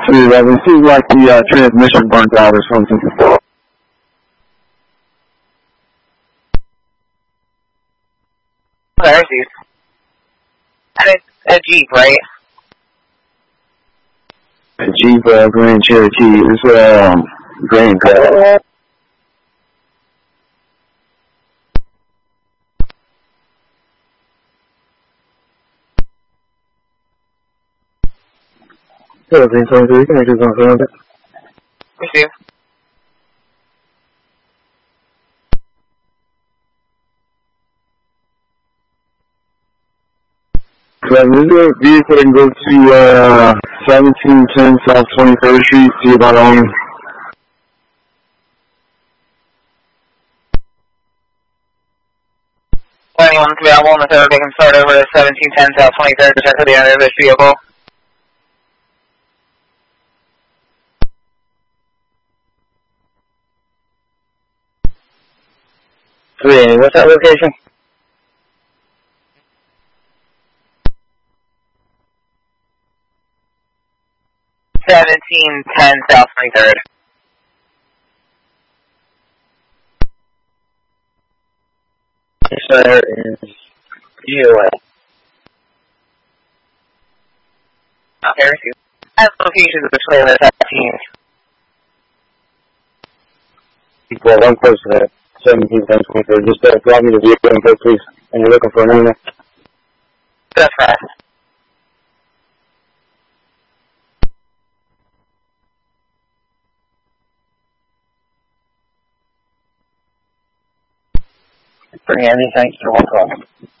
It seems like the transmission burnt out or something. There, dude. And it's a Jeep, right? A Jeep Grand Cherokee. It's Grand Car. Yeah, can I just confirm it? Receive. So is there a vehicle that can go to 1710 South 23rd Street, see about on? Anyone available in the third, they can start over to 1710 South 23rd to check for the owner of this vehicle. What's that location? 1710 South 23rd. Center is GOA. Okay, receive. As locations of the trailer 17. Well, I'm close to that. 1710 23rd. Just grab me the vehicle info, please. And you're looking for an owner. That's right. Bring anything, you're welcome.